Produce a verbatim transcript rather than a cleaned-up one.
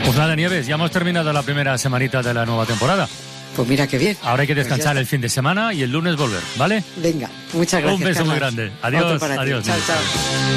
Pues nada, Nieves, ya hemos terminado la primera semanita de la nueva temporada. Pues mira qué bien. Ahora hay que descansar pues el fin de semana y el lunes volver, ¿vale? Venga, muchas gracias. Un beso Carlas. muy grande. Adiós, adiós. Chao, chao.